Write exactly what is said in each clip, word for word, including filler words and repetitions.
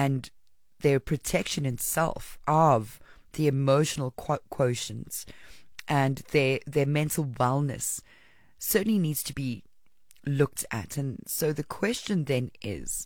and their protection itself of the emotional qu- quotients and their their mental wellness certainly needs to be looked at. And so the question then is,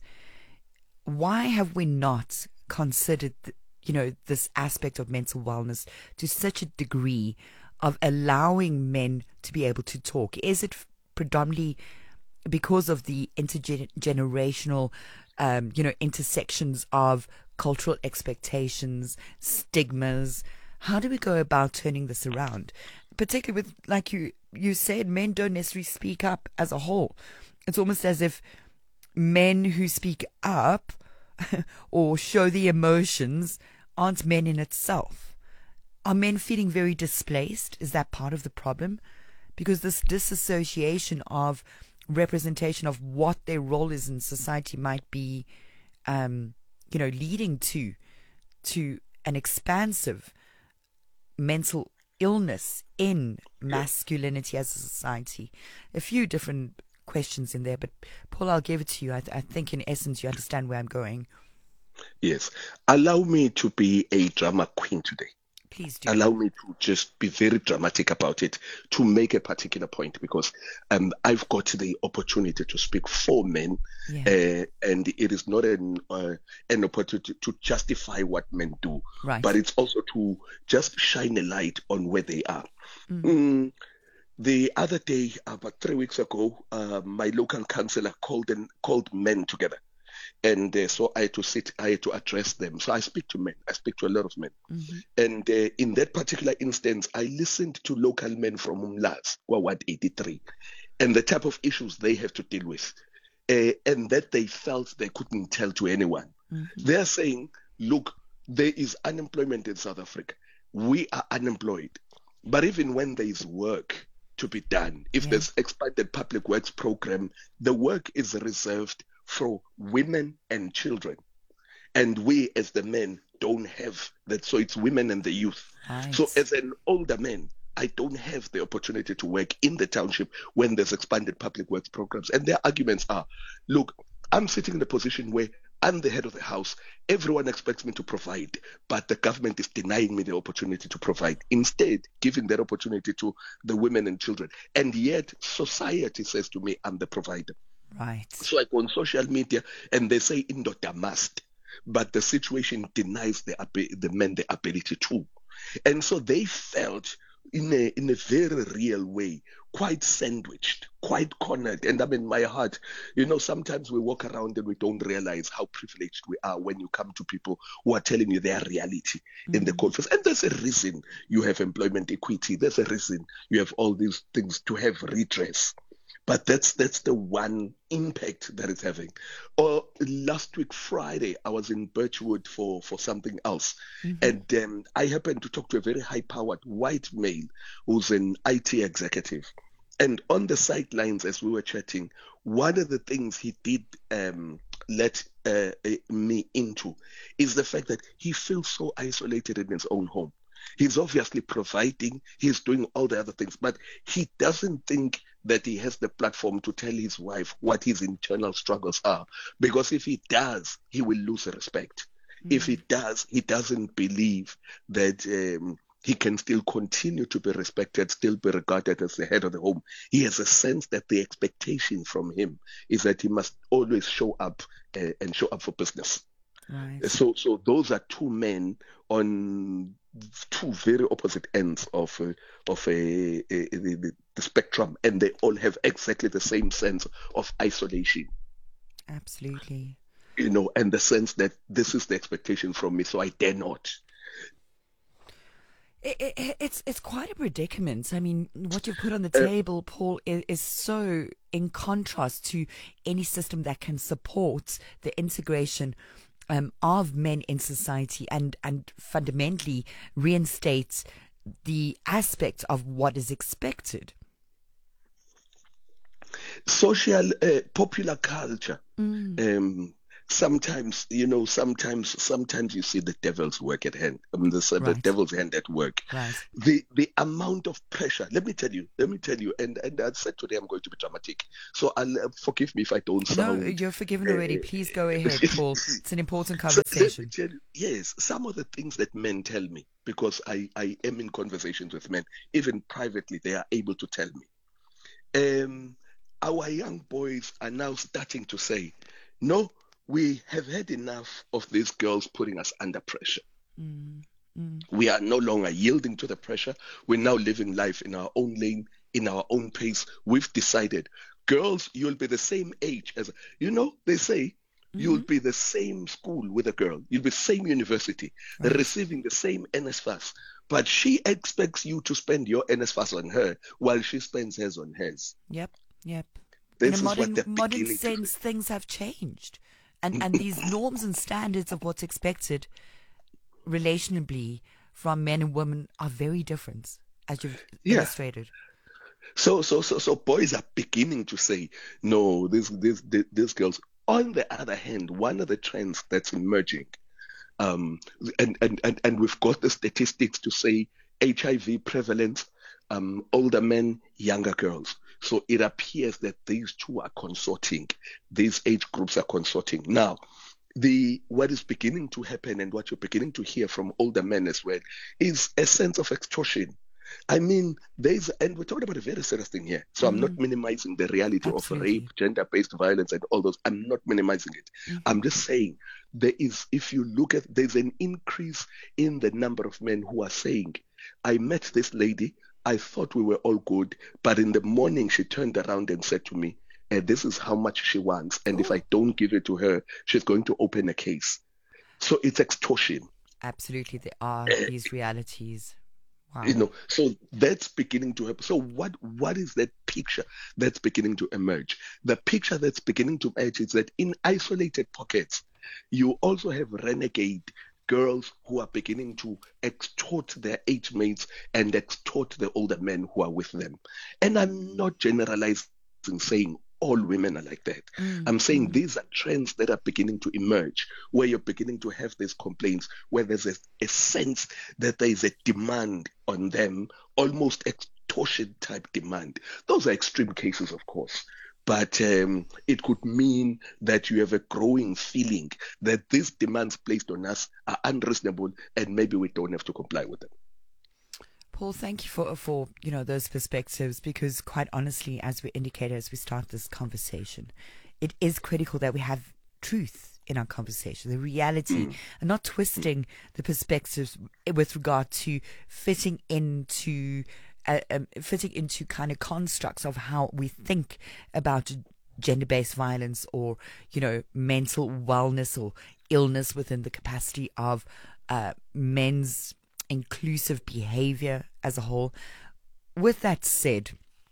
why have we not considered, you know, this aspect of mental wellness to such a degree of allowing men to be able to talk? Is it predominantly because of the intergenerational, um, you know, intersections of cultural expectations, stigmas? How do we go about turning this around? Particularly with, like you, you said, men don't necessarily speak up as a whole. It's almost as if men who speak up or show the emotions aren't men in itself. Are men feeling very displaced? Is that part of the problem? Because this disassociation of representation of what their role is in society might be, um, you know, leading to to an expansive mental illness in masculinity as a society. A few different questions in there, but Paul, I'll give it to you. I, th- I think in essence you understand where I'm going. Yes. Allow me to be a drama queen today. Please do. Allow me to just be very dramatic about it, to make a particular point, because um, I've got the opportunity to speak for men, Yeah. uh, and it is not an uh, an opportunity to justify what men do, Right. but it's also to just shine a light on where they are. Mm. Mm, the other day, about three weeks ago, uh, my local councillor called and called men together. And uh, so I had to sit, I had to address them. So I speak to men, I speak to a lot of men. Mm-hmm. And uh, in that particular instance, I listened to local men from Umlazi, Ward eighty-three, and the type of issues they have to deal with, uh, and that they felt they couldn't tell to anyone. Mm-hmm. They're saying, look, there is unemployment in South Africa. We are unemployed. But even when there is work to be done, if Yeah. there's expanded public works program, the work is reserved for women and children. And we as the men don't have that. So it's women and the youth. Right. So as an older man, I don't have the opportunity to work in the township when there's expanded public works programs. And their arguments are, look, I'm sitting in a position where I'm the head of the house. Everyone expects me to provide, but the government is denying me the opportunity to provide, instead giving that opportunity to the women and children. And yet society says to me, I'm the provider. Right. So I go on social media and they say indoda must, but the situation denies the the men the ability to. And so they felt in a in a very real way quite sandwiched, quite cornered. And I'm in my heart, you know, sometimes we walk around and we don't realize how privileged we are when you come to people who are telling you their reality mm-hmm. in the conference. And there's a reason you have employment equity. There's a reason you have all these things to have redress. But that's that's the one impact that it's having. Or last week, Friday, I was in Birchwood for, for something else. Mm-hmm. And um, I happened to talk to a very high-powered white male who's an I T executive. And on the sidelines, as we were chatting, one of the things he did um, let uh, me into is the fact that he feels so isolated in his own home. He's obviously providing, he's doing all the other things, but he doesn't think that he has the platform to tell his wife what his internal struggles are. Because if he does, he will lose respect. Mm-hmm. If he does, he doesn't believe that um, he can still continue to be respected, still be regarded as the head of the home. He has a sense that the expectation from him is that he must always show up uh, and show up for business. Right. So, so those are two men on two very opposite ends of uh, of a, a, a, the, the spectrum, and they all have exactly the same sense of isolation. Absolutely. You know, and the sense that this is the expectation from me, so I dare not. It, it, it's it's quite a predicament. I mean, what you've put on the table, Paul, is, is so in contrast to any system that can support the integration um, of men in society and, and fundamentally reinstates the aspect of what is expected. Social, uh, popular culture mm. um, sometimes, you know, sometimes, sometimes you see the devil's work at hand. I mean, the, the Right. devil's hand at work. Right. The the amount of pressure. Let me tell you. Let me tell you. And and I said today I'm going to be dramatic. So I'll uh, forgive me if I don't No, sound. you're forgiven Uh, already. Please go ahead, Paul. It's an important so let me conversation. tell you. Yes, some of the things that men tell me, because I I am in conversations with men, even privately, they are able to tell me. Um, our young boys are now starting to say, no, we have had enough of these girls putting us under pressure. Mm, mm, We are no longer yielding to the pressure. We're now living life in our own lane, in our own pace. We've decided, girls, you'll be the same age as, you know, they say, you'll mm-hmm. be the same school with a girl. You'll be same university, Right. receiving the same N S F A S. But she expects you to spend your N S F A S on her while she spends hers on hers. Yep. Yep. In a This is what modern they're modern beginning to sense, things have changed, and and these norms and standards of what's expected relationally from men and women are very different, as you've yeah. illustrated. So so so so boys are beginning to say, no, this this this, this girls. On the other hand, one of the trends that's emerging, um, and, and, and, and we've got the statistics to say H I V prevalence, um, older men, younger girls. So it appears that these two are consorting. These age groups are consorting. Now, the what is beginning to happen and what you're beginning to hear from older men as well is a sense of extortion. I mean, there's, and we're talking about a very serious thing here. So I'm not Mm, minimizing the reality of rape, absolutely. gender-based violence, and all those. I'm not minimizing it. Mm-hmm. I'm just saying there is, if you look at, there's an increase in the number of men who are saying, I met this lady, I thought we were all good, but in the morning she turned around and said to me, eh, this is how much she wants, and if Oh, I don't give it to her, she's going to open a case. So it's extortion. absolutely. There are these realities. You Wow. know, so that's beginning to happen. So what what is that picture that's beginning to emerge? The picture that's beginning to emerge is that in isolated pockets, you also have renegade girls who are beginning to extort their age mates and extort the older men who are with them. And I'm not generalizing, saying all women are like that. Mm, I'm saying mm. these are trends that are beginning to emerge, where you're beginning to have these complaints, where there's a, a sense that there is a demand on them, almost extortion type demand. Those are extreme cases, of course. But um, it could mean that you have a growing feeling that these demands placed on us are unreasonable and maybe we don't have to comply with them. Paul, thank you for for you know those perspectives, because quite honestly, as we indicated as we start this conversation, it is critical that we have truth in our conversation, the reality, Mm. and not twisting the perspectives with regard to fitting into uh, um, fitting into kind of constructs of how we think about gender-based violence, or you know mental wellness or illness within the capacity of uh, men's inclusive behavior as a whole. With that said,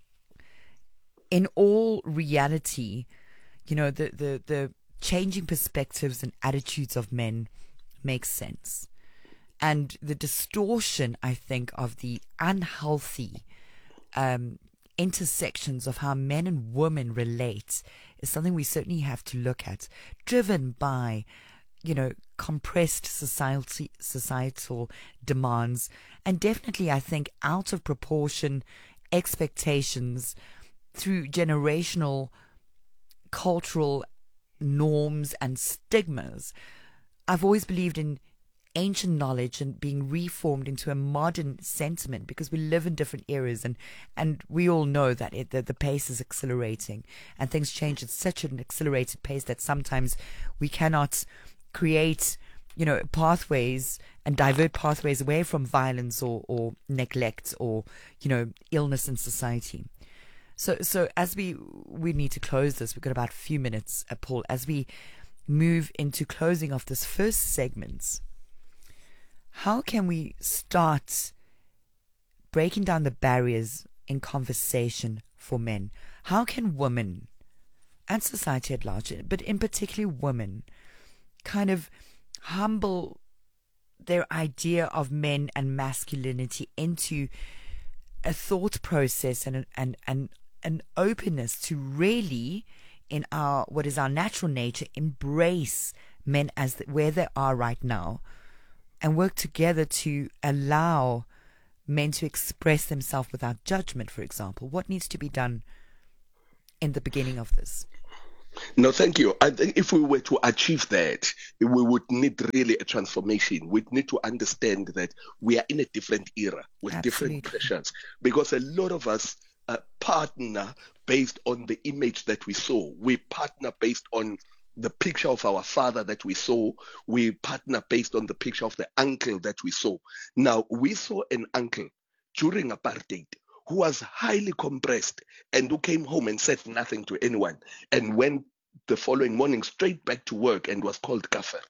in all reality, you know, the, the, the changing perspectives and attitudes of men makes sense. And the distortion, I think, of the unhealthy um, intersections of how men and women relate is something we certainly have to look at, driven by, you know, compressed society, societal demands, and definitely, I think, out of proportion expectations through generational cultural norms and stigmas. I've always believed in ancient knowledge and being reformed into a modern sentiment, because we live in different eras, and and we all know that it, the, the pace is accelerating and things change at such an accelerated pace that sometimes we cannot create, you know, pathways and divert pathways away from violence or, or neglect or, you know, illness in society. So, so as we we need to close this, we've got about a few minutes, uh, Paul. As we move into closing of this first segment, how can we start breaking down the barriers in conversation for men? How can women and society at large, but in particular women, kind of humble their idea of men and masculinity into a thought process and and and an openness to really in our what is our natural nature, embrace men as the, where they are right now, and work together to allow men to express themselves without judgment, for example? What needs to be done in the beginning of this? No, thank you. I think if we were to achieve that, we would need really a transformation. We'd need to understand that we are in a different era with Absolutely. different pressures, because a lot of us uh, partner based on the image that we saw. We partner based on the picture of our father that we saw. We partner based on the picture of the uncle that we saw. Now, we saw an uncle during apartheid who was highly compressed and who came home and said nothing to anyone and went the following morning straight back to work and was called kafir.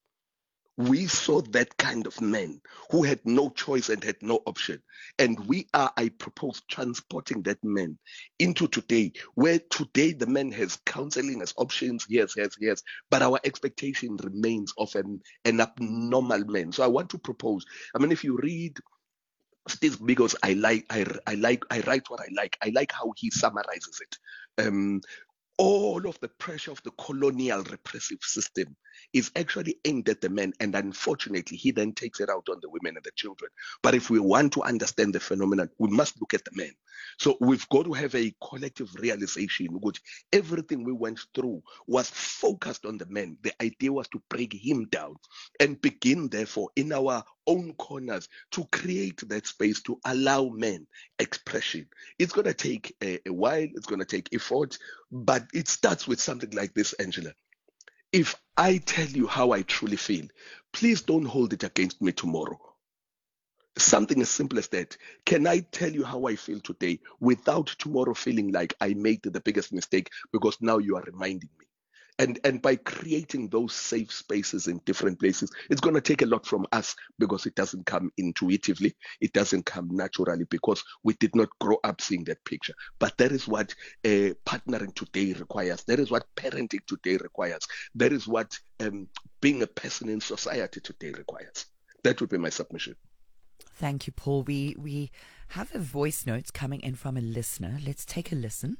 We saw that kind of man who had no choice and had no option. And we are, I propose, transporting that man into today, where today the man has counseling as options, yes, yes, yes, but our expectation remains of an, an abnormal man. So I want to propose, I mean, if you read Steve, because I like, I, I like, I write what I like. I like how he summarizes it. Um, all of the pressure of the colonial repressive system is actually aimed at the men, and unfortunately he then takes it out on the women and the children. But if we want to understand the phenomenon, we must look at the men. So we've got to have a collective realization which everything we went through was focused on the men. The idea was to break him down and begin, therefore, in our own corners to create that space to allow men expression. It's going to take a, a while, it's going to take effort, but it starts with something like this, Angela. If I tell you how I truly feel, please don't hold it against me tomorrow. Something as simple as that. Can I tell you how I feel today without tomorrow feeling like I made the biggest mistake, because now you are reminding me? And, and by creating those safe spaces in different places, it's going to take a lot from us, because it doesn't come intuitively. It doesn't come naturally, because we did not grow up seeing that picture. But that is what uh, partnering today requires. That is what parenting today requires. That is what um, being a person in society today requires. That would be my submission. Thank you, Paul. We, we have a voice note coming in from a listener. Let's take a listen.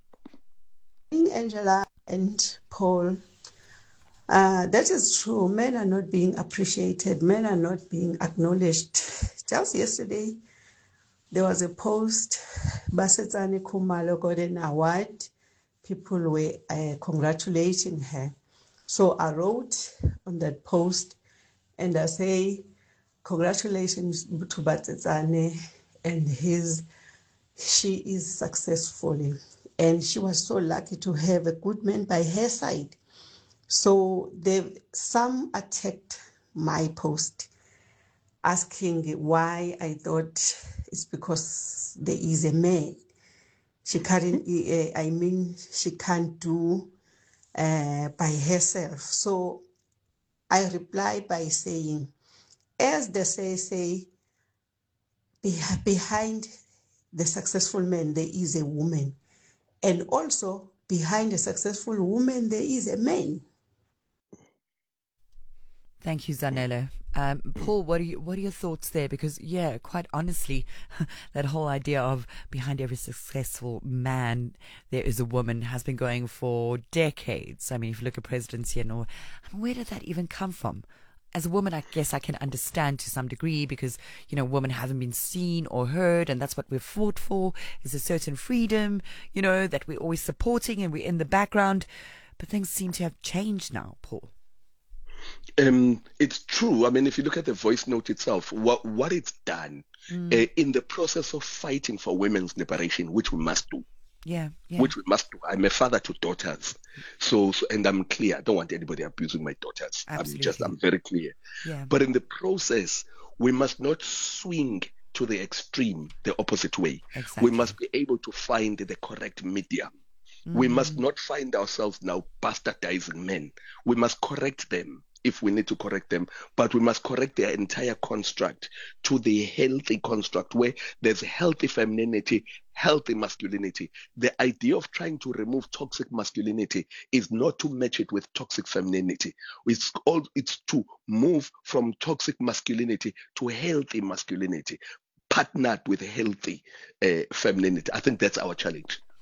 Angela and Paul, uh, that is true. Men are not being appreciated. Men are not being acknowledged. Just yesterday, there was a post, Basetsani Kumalo got an award. People were uh, congratulating her. So I wrote on that post and I say, congratulations to Basetsani and his, she is successfully. And she was so lucky to have a good man by her side. So they, some attacked my post, asking why I thought it's because there is a man. She can't, I mean, she can't do uh, by herself. So I reply by saying, as they say, say, behind the successful man, there is a woman. And also, behind a successful woman, there is a man. Thank you, Zanele. Um, Paul, what are you, what are your thoughts there? Because, yeah, quite honestly, that whole idea of behind every successful man there is a woman has been going for decades. I mean, if you look at President Sihanouk, I mean, where did that even come from? As a woman, I guess I can understand to some degree, because, you know, women haven't been seen or heard, and that's what we've fought for, is a certain freedom, you know, that we're always supporting and we're in the background. But things seem to have changed now, Paul. Um, it's true. I mean, if you look at the voice note itself, what what it's done mm. uh, in the process of fighting for women's liberation, which we must do. Yeah, yeah. Which we must do. I'm a father to daughters, so, so and I'm clear. I don't want anybody abusing my daughters. Absolutely. I'm just, I'm very clear. Yeah. But in the process, we must not swing to the extreme, the opposite way. Exactly. We must be able to find the correct medium. Mm. We must not find ourselves now bastardizing men. We must correct them if we need to correct them, but we must correct their entire construct to the healthy construct where there's healthy femininity, healthy masculinity. The idea of trying to remove toxic masculinity is not to match it with toxic femininity. It's all, it's to move from toxic masculinity to healthy masculinity, partnered with healthy uh, femininity. I think that's our challenge.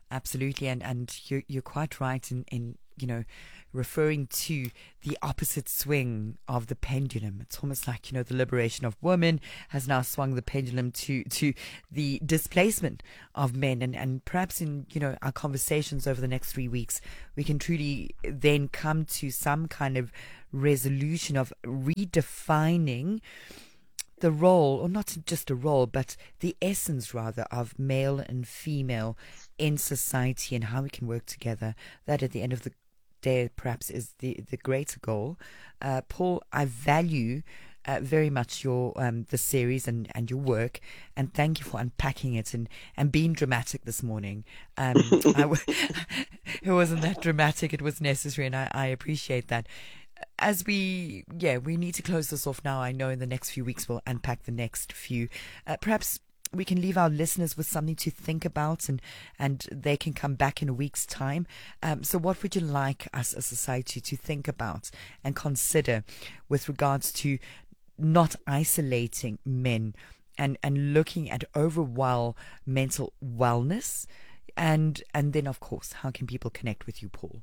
Absolutely, and and you're you're quite right in in you know referring to the opposite swing of the pendulum. It's almost like, you know, the liberation of women has now swung the pendulum to to the displacement of men, and and perhaps in, you know, our conversations over the next three weeks we can truly then come to some kind of resolution of redefining the role, or not just a role, but the essence rather of male and female in society, and how we can work together. That at the end of the day perhaps is the, the greater goal. Uh, Paul, I value uh, very much your um, the series and, and your work, and thank you for unpacking it and, and being dramatic this morning. Um, I w- it wasn't that dramatic, it was necessary, and I, I appreciate that. As we, yeah, we need to close this off now. I know in the next few weeks we'll unpack the next few. Uh, perhaps we can leave our listeners with something to think about, and, and they can come back in a week's time. Um, so what would you like us as a society to think about and consider with regards to not isolating men and, and looking at overall mental wellness? And, and then, of course, how can people connect with you, Paul?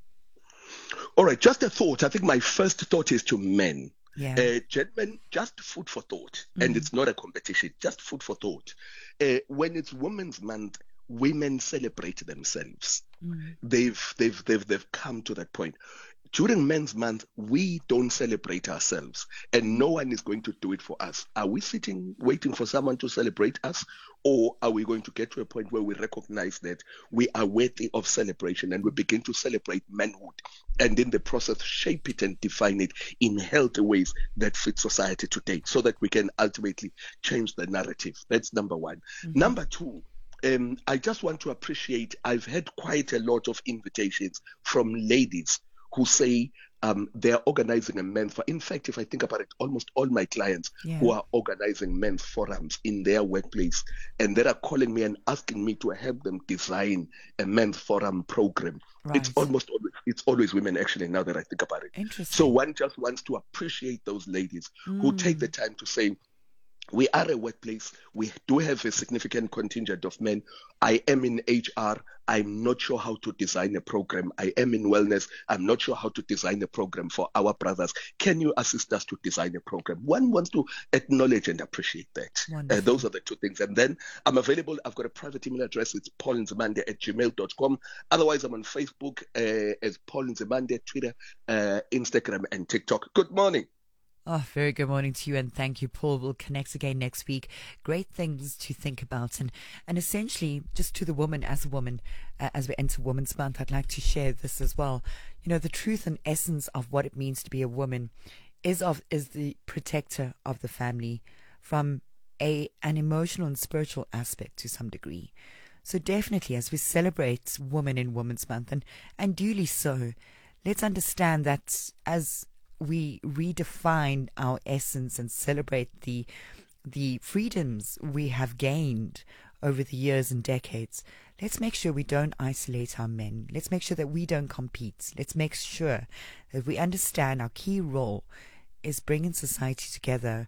All right, just a thought. I think my first thought is to men. Yeah. Uh, gentlemen, just food for thought. Mm. And it's not a competition, just food for thought. Uh, when it's Women's Month, women celebrate themselves. Mm. They've, they've, they've, they've come to that point. During Men's Month, we don't celebrate ourselves, and no one is going to do it for us. Are we sitting waiting for someone to celebrate us, or are we going to get to a point where we recognize that we are worthy of celebration and we begin to celebrate manhood, and in the process shape it and define it in healthy ways that fit society today, so that we can ultimately change the narrative? That's number one. Mm-hmm. Number two, um, I just want to appreciate, I've had quite a lot of invitations from ladies who say um, they are organizing a men's forum. In fact, if I think about it, almost all my clients yeah. who are organizing men's forums in their workplace, and they are calling me and asking me to help them design a men's forum program. Right. It's almost always, it's always women, actually, now that I think about it. Interesting. So one just wants to appreciate those ladies mm. who take the time to say, we are a workplace. We do have a significant contingent of men. I am in H R. I'm not sure how to design a program. I am in wellness. I'm not sure how to design a program for our brothers. Can you assist us to design a program? One wants to acknowledge and appreciate that. Uh, those are the two things. And then I'm available. I've got a private email address. It's paulinzimande at gmail dot com. Otherwise, I'm on Facebook uh, as paulinzimande, Twitter, uh, Instagram, and TikTok. Good morning. Oh, very good morning to you, and thank you, Paul. We'll connect again next week. Great things to think about, and, and essentially, just to the woman as a woman, uh, as we enter Women's Month, I'd like to share this as well. You know, the truth and essence of what it means to be a woman is of is the protector of the family from a an emotional and spiritual aspect to some degree. So definitely, as we celebrate Women in Women's Month, and, and duly so, let's understand that as we redefine our essence and celebrate the the freedoms we have gained over the years and decades, let's make sure we don't isolate our men. Let's make sure that we don't compete. Let's make sure that we understand our key role is bringing society together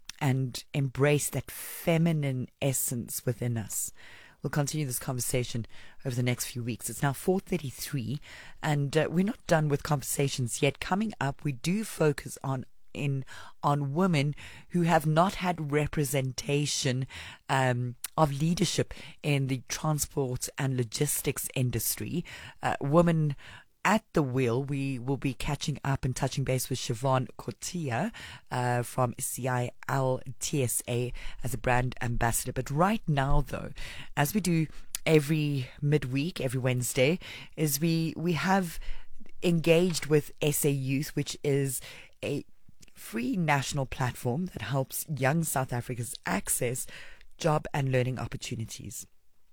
and embrace that feminine essence within us. We'll continue this conversation over the next few weeks. It's now four thirty-three, and uh, we're not done with conversations yet. Coming up, we do focus on in on women who have not had representation um, of leadership in the transport and logistics industry. Uh, women at the wheel. We will be catching up and touching base with Siobhan Cortia uh, from C I L T S A as a brand ambassador. But right now, though, as we do every midweek, every Wednesday, is we we have engaged with S A Youth, which is a free national platform that helps young South Africans access job and learning opportunities.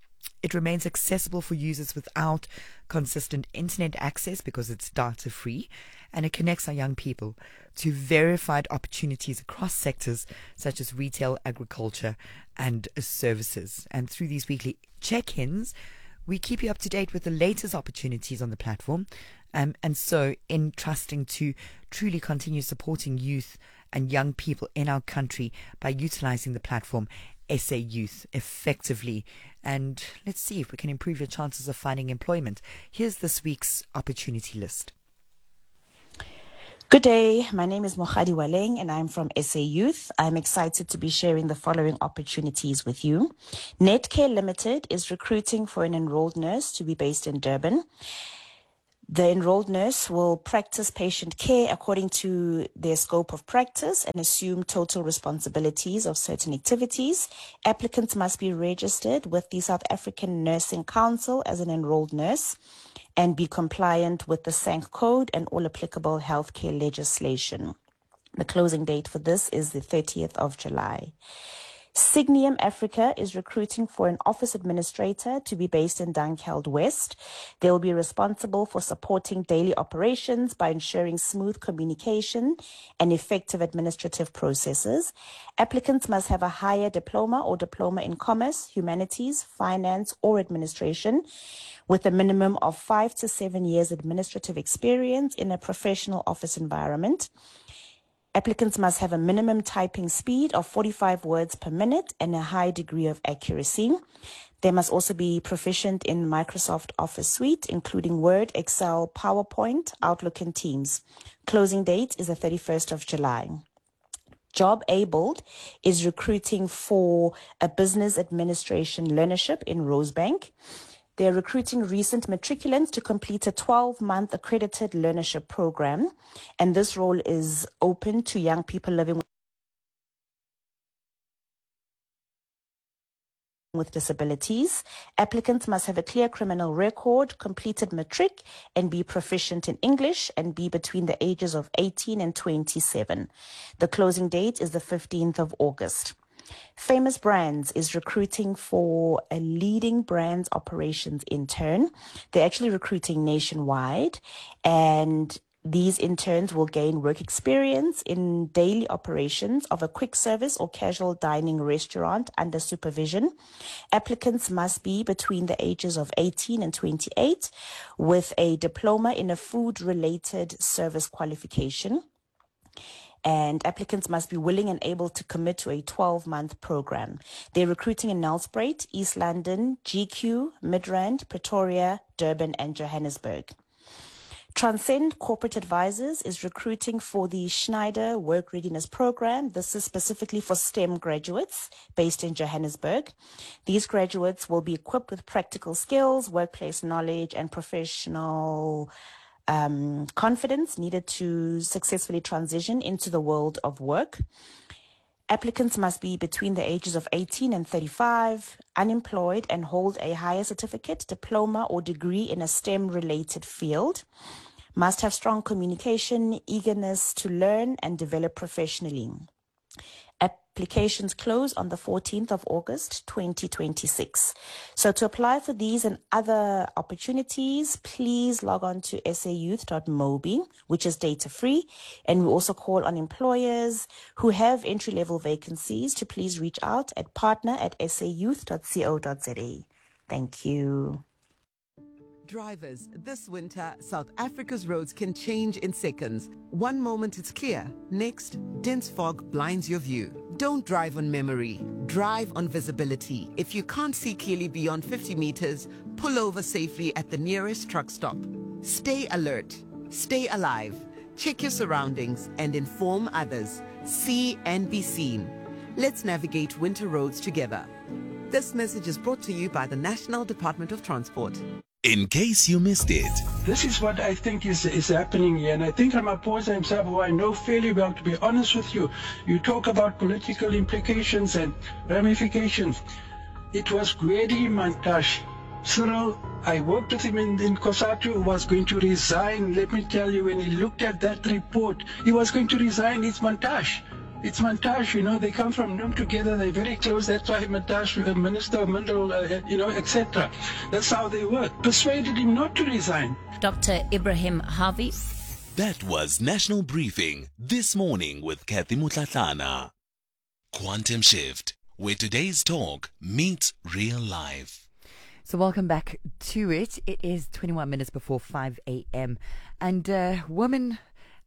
It remains accessible for users without consistent internet access because it's data free, and it connects our young people to verified opportunities across sectors such as retail, agriculture, and services. And through these weekly check-ins, we keep you up to date with the latest opportunities on the platform, um, and so entrusting to truly continue supporting youth and young people in our country by utilizing the platform. S A youth effectively. And let's see if we can improve your chances of finding employment. Here's this week's opportunity list. Good day, my name is Mohadi Waleng and I'm from S A Youth. I'm excited to be sharing the following opportunities with you. Netcare Limited is recruiting for an enrolled nurse to be based in Durban. The enrolled nurse will practice patient care according to their scope of practice and assume total responsibilities of certain activities. Applicants must be registered with the South African Nursing Council as an enrolled nurse and be compliant with the S A N C code and all applicable healthcare legislation. The closing date for this is the thirtieth of July. Signium Africa is recruiting for an office administrator to be based in Dunkeld West. They will be responsible for supporting daily operations by ensuring smooth communication and effective administrative processes. Applicants must have a higher diploma or diploma in commerce, humanities, finance, or administration, with a minimum of five to seven years administrative experience in a professional office environment. Applicants must have a minimum typing speed of forty-five words per minute and a high degree of accuracy. They must also be proficient in Microsoft Office Suite, including Word, Excel, PowerPoint, Outlook, and Teams. Closing date is the thirty-first of July. Job Abled is recruiting for a business administration learnership in Rosebank. They're recruiting recent matriculants to complete a twelve-month accredited learnership program, and this role is open to young people living with disabilities. Applicants must have a clear criminal record, completed matric, and be proficient in English, and be between the ages of eighteen and twenty-seven. The closing date is the fifteenth of August. Famous Brands is recruiting for a leading brands operations intern. They're actually recruiting nationwide, and these interns will gain work experience in daily operations of a quick service or casual dining restaurant under supervision. Applicants must be between the ages of eighteen and twenty-eight with a diploma in a food-related service qualification. And applicants must be willing and able to commit to a twelve-month program. They're recruiting in Nelspruit, East London, G Q, Midrand, Pretoria, Durban, and Johannesburg. Transcend Corporate Advisors is recruiting for the Schneider Work Readiness Program. This is specifically for STEM graduates based in Johannesburg. These graduates will be equipped with practical skills, workplace knowledge, and professional Um, confidence needed to successfully transition into the world of work. Applicants must be between the ages of eighteen and thirty-five, unemployed, and hold a higher certificate, diploma, or degree in a STEM-related field. Must have strong communication, eagerness to learn and develop professionally. Applications close on the fourteenth of August, twenty twenty-six. So to apply for these and other opportunities, please log on to s a youth dot mobi, which is data free. And we also call on employers who have entry-level vacancies to please reach out at partner at s a youth dot co dot z a. Thank you. Drivers, this winter, South Africa's roads can change in seconds. One moment it's clear, next, dense fog blinds your view. Don't drive on memory, drive on visibility. If you can't see clearly beyond fifty meters, pull over safely at the nearest truck stop. Stay alert, stay alive, check your surroundings and inform others. See and be seen. Let's navigate winter roads together. This message is brought to you by the National Department of Transport. In case you missed it. This is what I think is is happening here, and I think Ramaphosa himself, who I know fairly well, to be honest with you, you talk about political implications and ramifications. It was Gwedi Mantashe. Cyril, I worked with him in, in COSATU, was going to resign. Let me tell you, when he looked at that report, he was going to resign. It's Mantashe. It's Mantashe, you know, they come from Noom together, they're very close, that's why Mantashe, uh, Minister of Mineral, uh, you know, et cetera. That's how they work. Persuaded him not to resign. Doctor Ibrahim Harvey. That was National Briefing This Morning with Kathy Mutlatlana. Quantum Shift, where today's talk meets real life. So welcome back to it. It is twenty-one minutes before five a.m. And uh, women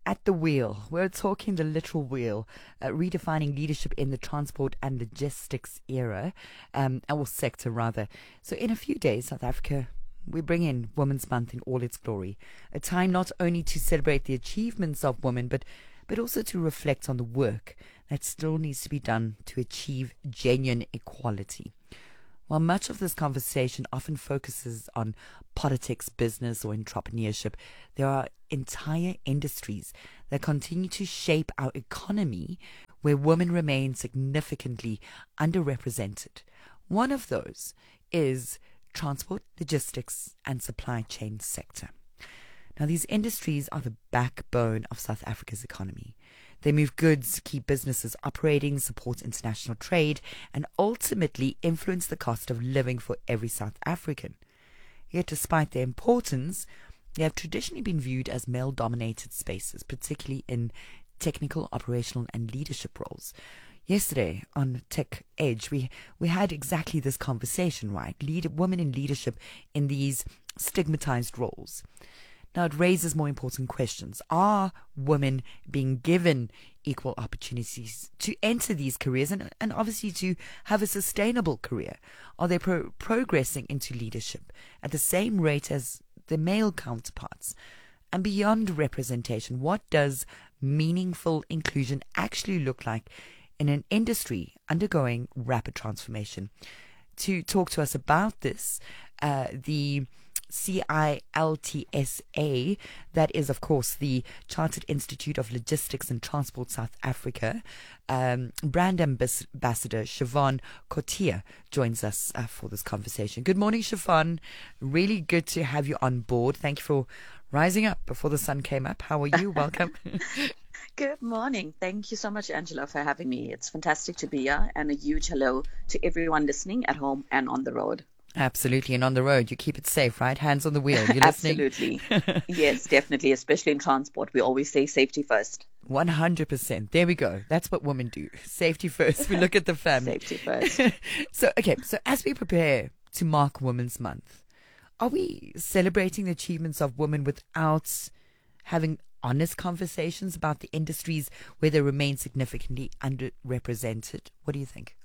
at the wheel. We're talking the literal wheel, uh, redefining leadership in the transport and logistics era, um, or sector rather. So in a few days, South Africa, we bring in Women's Month in all its glory, a time not only to celebrate the achievements of women, but but also to reflect on the work that still needs to be done to achieve genuine equality. While much of this conversation often focuses on politics, business, or entrepreneurship, there are entire industries that continue to shape our economy where women remain significantly underrepresented. One of those is transport, logistics, and supply chain sector. Now, these industries are the backbone of South Africa's economy. They move goods, keep businesses operating, support international trade, and ultimately influence the cost of living for every South African. Yet, despite their importance, they have traditionally been viewed as male-dominated spaces, particularly in technical, operational, and leadership roles. Yesterday on Tech Edge, we, we had exactly this conversation, right? Lead, women in leadership in these stigmatized roles. Now, it raises more important questions. Are women being given equal opportunities to enter these careers and, and obviously to have a sustainable career? Are they pro- progressing into leadership at the same rate as the male counterparts? And beyond representation, what does meaningful inclusion actually look like in an industry undergoing rapid transformation? To talk to us about this, uh, the C I L T S A, that is, of course, the Chartered Institute of Logistics and Transport South Africa, um, brand ambas- ambassador Siobhan Coetzee joins us uh, for this conversation. Good morning, Siobhan. Really good to have you on board. Thank you for rising up before the sun came up. How are you? Welcome. Good morning. Thank you so much, Angela, for having me. It's fantastic to be here, and a huge hello to everyone listening at home and on the road. Absolutely. And on the road, you keep it safe, right? Hands on the wheel. You're listening? Absolutely. Yes, definitely. Especially in transport, we always say safety first. one hundred percent. There we go. That's what women do. Safety first. We look at the family. Safety first. So, okay. So as we prepare to mark Women's Month, are we celebrating the achievements of women without having honest conversations about the industries where they remain significantly underrepresented? What do you think?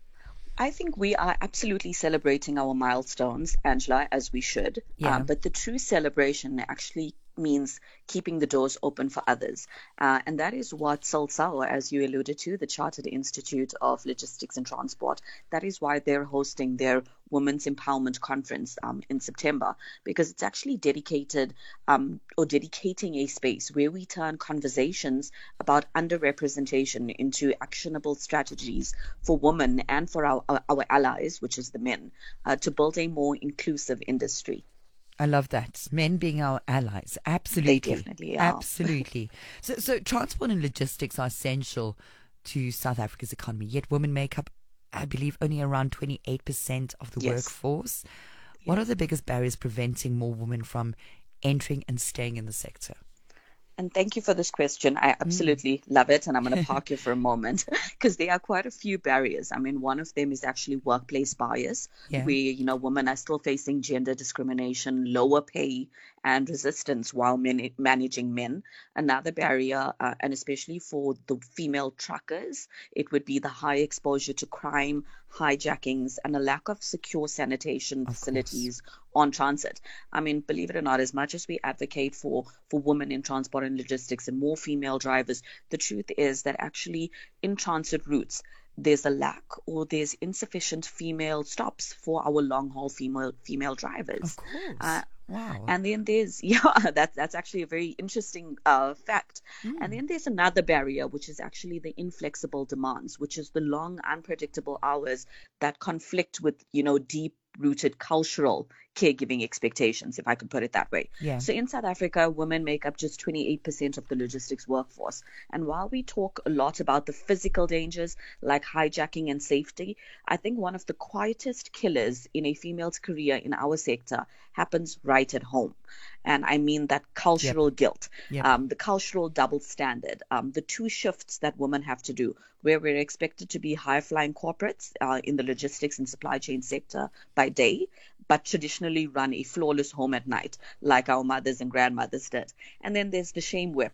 I think we are absolutely celebrating our milestones, Angela, as we should. Yeah. Uh, but the true celebration actually means keeping the doors open for others. Uh, and that is what SALSAO, as you alluded to, the Chartered Institute of Logistics and Transport, that is why they're hosting their Women's Empowerment Conference um, in September, because it's actually dedicated um, or dedicating a space where we turn conversations about underrepresentation into actionable strategies for women and for our, our, our allies, which is the men, uh, to build a more inclusive industry. I love that. Men being our allies. Absolutely. They definitely are. Absolutely. So, so transport and logistics are essential to South Africa's economy, yet women make up, I believe, only around twenty-eight percent of the Yes. workforce. What are the biggest barriers preventing more women from entering and staying in the sector? And thank you for this question. I absolutely mm. love it. And I'm going to park you for a moment because there are quite a few barriers. I mean, one of them is actually workplace bias, yeah. where, you know, women are still facing gender discrimination, lower pay, and resistance while men- managing men. Another barrier, uh, and especially for the female truckers, it would be the high exposure to crime, hijackings, and a lack of secure sanitation of facilities course. on transit. I mean, believe it or not, as much as we advocate for, for women in transport and logistics and more female drivers, the truth is that actually in transit routes, there's a lack or there's insufficient female stops for our long-haul female female drivers. Of course. Uh, wow. And then there's, yeah, that's, that's actually a very interesting uh, fact. Mm. And then there's another barrier, which is actually the inflexible demands, which is the long, unpredictable hours that conflict with, you know, deep rooted cultural caregiving expectations, if I could put it that way. Yeah. So in South Africa, women make up just twenty-eight percent of the logistics workforce. And while we talk a lot about the physical dangers like hijacking and safety, I think one of the quietest killers in a female's career in our sector happens right at home. And I mean that cultural yep. guilt, yep. Um, the cultural double standard, um, the two shifts that women have to do, where we're expected to be high-flying corporates uh, in the logistics and supply chain sector by day, but traditionally run a flawless home at night, like our mothers and grandmothers did. And then there's the shame weapon,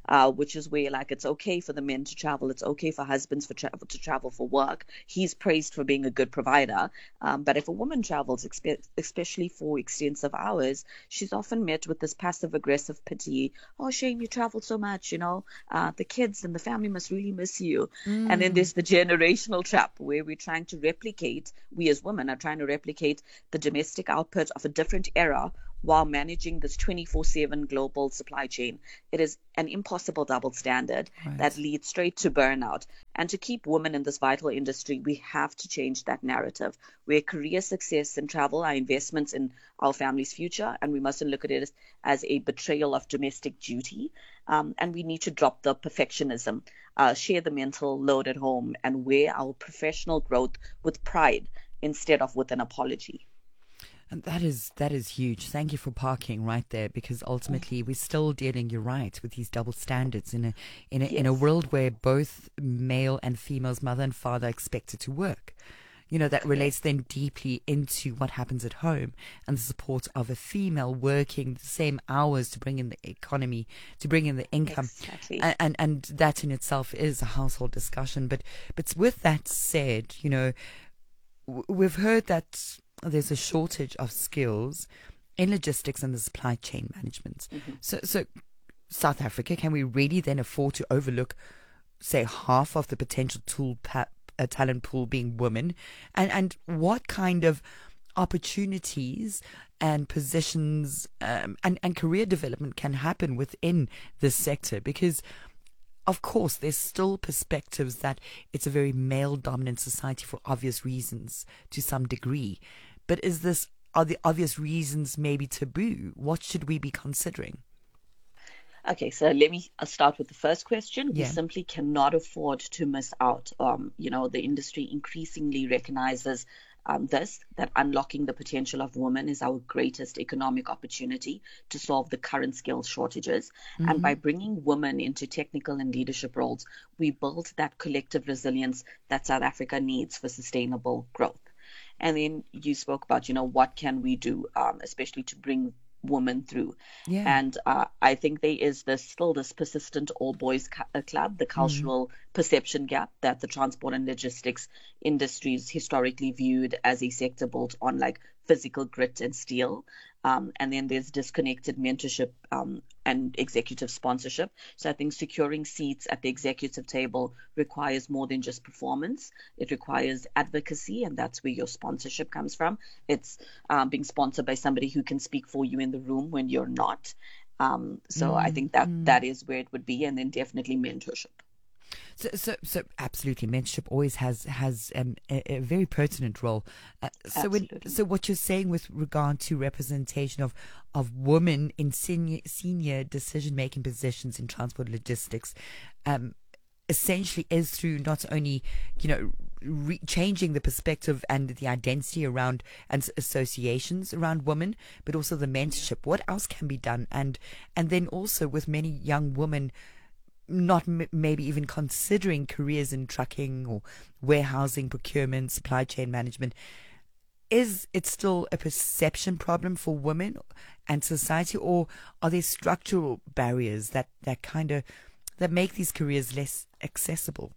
uh, which is where like it's okay for the men to travel, it's okay for husbands for tra- to travel for work. He's praised for being a good provider, um, but if a woman travels, expe- especially for extensive hours, she's often met with this passive aggressive pity. Oh, shame you travel so much, you know, uh, the kids and the family must really miss you. Mm. And then there's the generational trap where we're trying to replicate, we as women are trying to replicate the domestic output of a different era while managing this twenty-four seven global supply chain. It is an impossible double standard right. that leads straight to burnout. And to keep women in this vital industry, we have to change that narrative, where career success and travel are investments in our family's future, and we mustn't look at it as, as a betrayal of domestic duty. Um, and we need to drop the perfectionism, uh, share the mental load at home, and wear our professional growth with pride instead of with an apology. And that is that is huge. Thank you for parking right there, because ultimately we're still dealing, you're right, with these double standards in a in a yes. in a world where both male and females, mother and father, are expected to work. You know, that relates then deeply into what happens at home and the support of a female working the same hours to bring in the economy, to bring in the income. Exactly. And, and, and that in itself is a household discussion. But, but with that said, you know, w- we've heard that there's a shortage of skills in logistics and the supply chain management. Mm-hmm. So, so South Africa, can we really then afford to overlook, say, half of the potential tool pa- uh, talent pool being women? And and what kind of opportunities and positions um, and, and career development can happen within this sector? Because of course, there's still perspectives that it's a very male-dominant society for obvious reasons to some degree. But is this, are the obvious reasons maybe taboo? What should we be considering? Okay, so let me start with the first question. Yeah. We simply cannot afford to miss out. Um, you know, the industry increasingly recognizes um, this, that unlocking the potential of women is our greatest economic opportunity to solve the current skills shortages. Mm-hmm. And by bringing women into technical and leadership roles, we build that collective resilience that South Africa needs for sustainable growth. And then you spoke about, you know, what can we do, um, especially to bring women through. Yeah. And uh, I think there is this still this persistent all boys cu- club, the cultural mm-hmm. perception gap that the transport and logistics industries historically viewed as a sector built on like physical grit and steel. Um, and then there's disconnected mentorship um, and executive sponsorship. So I think securing seats at the executive table requires more than just performance. It requires advocacy, and that's where your sponsorship comes from. It's um, being sponsored by somebody who can speak for you in the room when you're not. Um, so mm, I think that mm. that is where it would be, and then definitely mentorship. So, so, so absolutely, mentorship always has has um, a, a very pertinent role. Uh, so, when, so what you're saying with regard to representation of of women in senior senior decision making positions in transport logistics, um, essentially is through not only, you know, re- changing the perspective and the identity around and associations around women, but also the mentorship. What else can be done? And and then also with many young women not m- maybe even considering careers in trucking or warehousing, procurement, supply chain management, is it still a perception problem for women and society, or are there structural barriers that, that kind of that make these careers less accessible?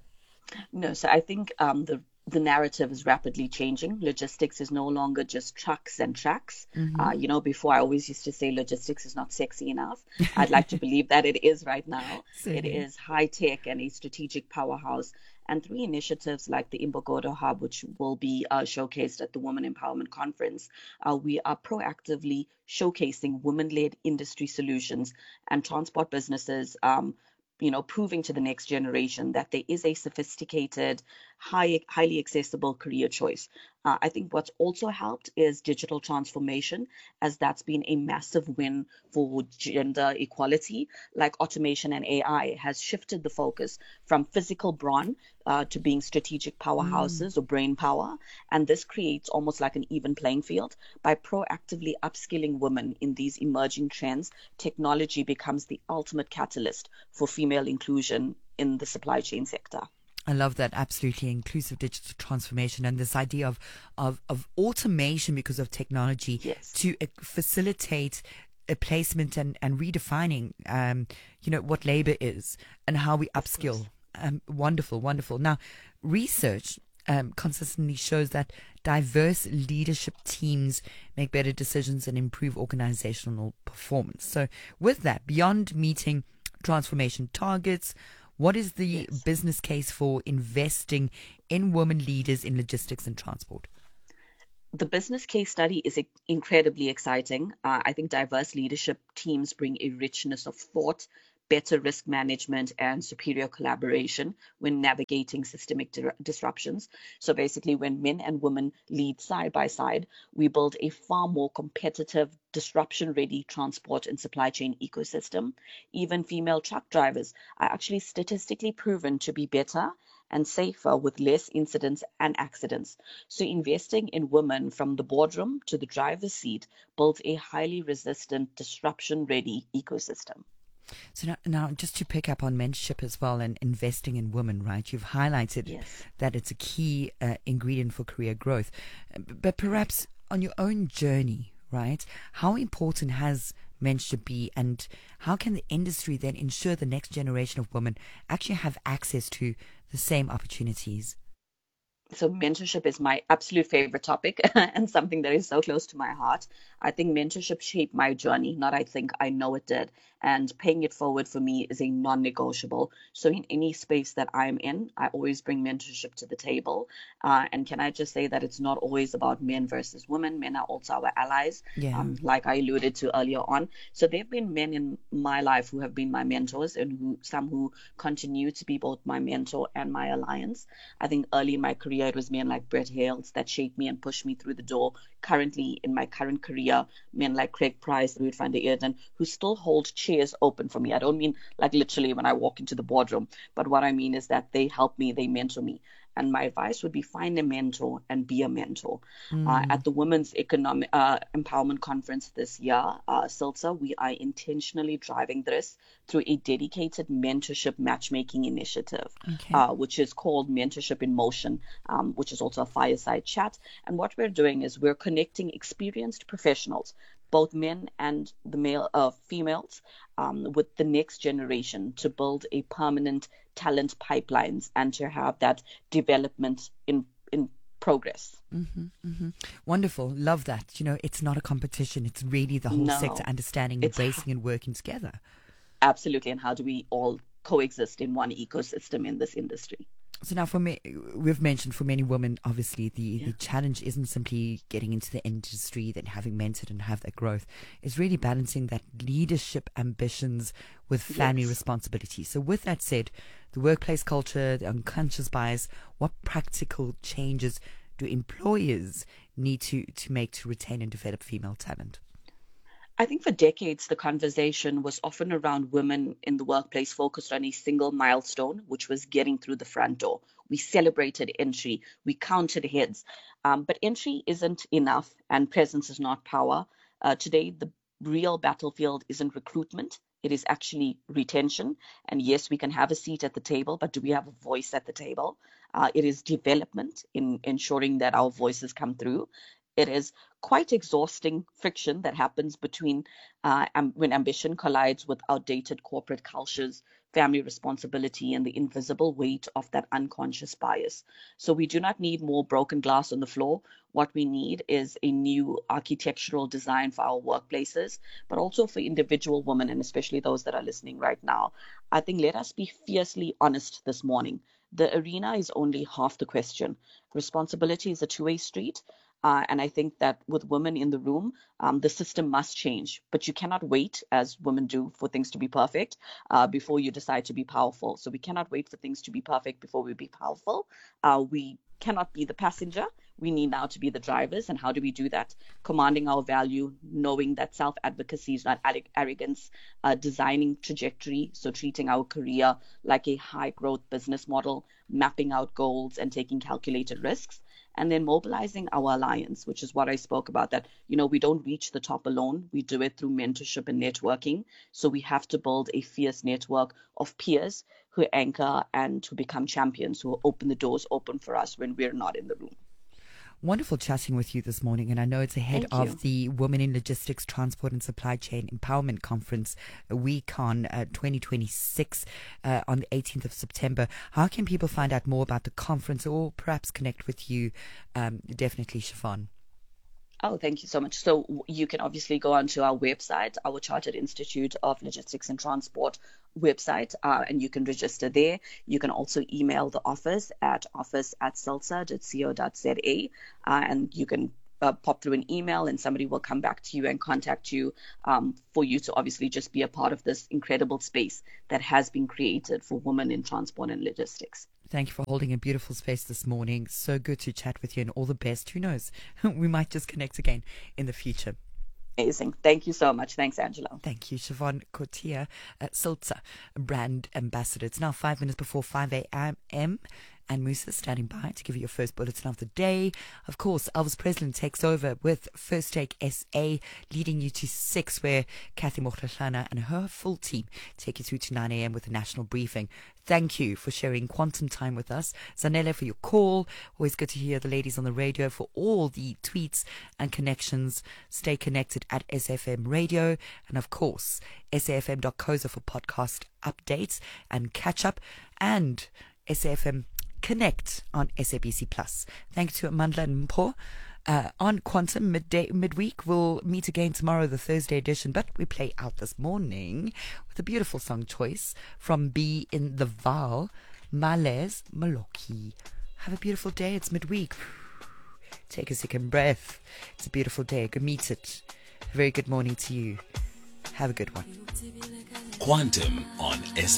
No, so I think um, the the narrative is rapidly changing. Logistics is no longer just trucks and tracks. Mm-hmm. Uh, you know, before I always used to say logistics is not sexy enough. I'd like to believe that it is right now. Same. It is high tech and a strategic powerhouse. And three initiatives like the Imbokodo Hub, which will be uh, showcased at the Women Empowerment Conference, uh, we are proactively showcasing women-led industry solutions and transport businesses, um, you know, proving to the next generation that there is a sophisticated, high, highly accessible career choice. Uh, I think what's also helped is digital transformation, as that's been a massive win for gender equality. Like automation and A I has shifted the focus from physical brawn uh, to being strategic powerhouses mm. or brain power. And this creates almost like an even playing field. By proactively upskilling women in these emerging trends, technology becomes the ultimate catalyst for female inclusion in the supply chain sector. I love that. Absolutely. Inclusive digital transformation and this idea of, of, of automation because of technology yes. to facilitate a placement and, and redefining, um, you know, what labor is and how we upskill. Um, wonderful, wonderful. Now, research um, consistently shows that diverse leadership teams make better decisions and improve organizational performance. So with that, beyond meeting transformation targets, what is the yes. business case for investing in women leaders in logistics and transport? The business case study is incredibly exciting. Uh, I think diverse leadership teams bring a richness of thought, better risk management, and superior collaboration when navigating systemic di- disruptions. So basically, when men and women lead side by side, we build a far more competitive, disruption-ready transport and supply chain ecosystem. Even female truck drivers are actually statistically proven to be better and safer with less incidents and accidents. So investing in women from the boardroom to the driver's seat builds a highly resistant, disruption-ready ecosystem. So now, now, just to pick up on mentorship as well and investing in women, right? You've highlighted yes. that it's a key uh, ingredient for career growth. But perhaps on your own journey, right? How important has mentorship be, and how can the industry then ensure the next generation of women actually have access to the same opportunities? So mentorship is my absolute favorite topic and something that is so close to my heart. I think mentorship shaped my journey, not I think, I know it did. And paying it forward for me is a non-negotiable. So in any space that I'm in, I always bring mentorship to the table. Uh, and can I just say that it's not always about men versus women. Men are also our allies, yeah. um, like I alluded to earlier on. So there have been men in my life who have been my mentors, and who some who continue to be both my mentor and my alliance. I think early in my career, it was men like Brett Hales that shaped me and pushed me through the door. Currently, in my current career, men like Craig Price, Ruud van der Eerden, who still hold chairs open for me. I don't mean like literally when I walk into the boardroom, but what I mean is that they help me, they mentor me. And my advice would be find a mentor and be a mentor. Mm. Uh, at the Women's Economic uh, Empowerment Conference this year, uh, SILSA, we are intentionally driving this through a dedicated mentorship matchmaking initiative, okay. uh, which is called Mentorship in Motion, um, which is also a fireside chat. And what we're doing is we're connecting experienced professionals, both men and the male uh, females, um, with the next generation to build a permanent talent pipelines and to have that development in in progress. Mm-hmm, mm-hmm. Wonderful. Love that. You know, it's not a competition. It's really the whole no, sector understanding, embracing and working together. Absolutely. And how do we all coexist in one ecosystem in this industry? So now for me, we've mentioned for many women, obviously, the, yeah. the challenge isn't simply getting into the industry, then having mentored and have that growth. It's really balancing that leadership ambitions with family yes. responsibility. So with that said, the workplace culture, the unconscious bias, what practical changes do employers need to, to make to retain and develop female talent? I think for decades, the conversation was often around women in the workplace focused on a single milestone, which was getting through the front door. We celebrated entry, we counted heads, um, but entry isn't enough and presence is not power. Uh, today, the real battlefield isn't recruitment, it is actually retention. And yes, we can have a seat at the table, but do we have a voice at the table? Uh, it is development in ensuring that our voices come through. It is quite exhausting friction that happens between uh, um, when ambition collides with outdated corporate cultures, family responsibility, and the invisible weight of that unconscious bias. So we do not need more broken glass on the floor. What we need is a new architectural design for our workplaces, but also for individual women, and especially those that are listening right now. I think let us be fiercely honest this morning. The arena is only half the question. Responsibility is a two-way street. Uh, and I think that with women in the room, um, the system must change. But you cannot wait, as women do, for things to be perfect uh, before you decide to be powerful. So we cannot wait for things to be perfect before we be powerful. Uh, we cannot be the passenger. We need now to be the drivers. And how do we do that? Commanding our value, knowing that self-advocacy is not arrogance, uh, designing trajectory, so treating our career like a high-growth business model, mapping out goals and taking calculated risks. And then mobilizing our alliance, which is what I spoke about, that, you know, we don't reach the top alone. We do it through mentorship and networking. So we have to build a fierce network of peers who anchor and who become champions, who open the doors open for us when we're not in the room. Wonderful chatting with you this morning, and I know it's ahead Thank of you. the Women in Logistics, Transport and Supply Chain Empowerment Conference, WeCon uh, twenty twenty-six, uh, on the eighteenth of September. How can people find out more about the conference, or perhaps connect with you? Um, definitely, Siobhan. Oh, thank you so much. So w- you can obviously go onto our website, our Chartered Institute of Logistics and Transport website, uh, and you can register there. You can also email the office at office at silsa dot co dot za, uh, and you can uh, pop through an email and somebody will come back to you and contact you um, for you to obviously just be a part of this incredible space that has been created for women in transport and logistics. Thank you for holding a beautiful space this morning. So good to chat with you, and all the best. Who knows? We might just connect again in the future. Amazing. Thank you so much. Thanks, Angela. Thank you, Siobhan Cotia, uh, Silsa, brand ambassador. It's now five minutes before five a.m. and Musa standing by to give you your first bulletin of the day. Of course, Elvis Presley takes over with First Take S A, leading you to six, where Kathy Mokhlana and her full team take you through to nine a.m. with a national briefing. Thank you for sharing quantum time with us. Zanele, for your call. Always good to hear the ladies on the radio, for all the tweets and connections. Stay connected at S F M Radio. And of course, S A F M dot co za for podcast updates and catch up. And S A F M Connect on S A B C Plus. Thanks to Amandla and Mpo. Uh, on Quantum midday, midweek, we'll meet again tomorrow, the Thursday edition, but we play out this morning with a beautiful song choice from B in the Val, Males Maloki. Have a beautiful day. It's midweek. Take a second breath. It's a beautiful day. Go meet it. A very good morning to you. Have a good one. Quantum on S.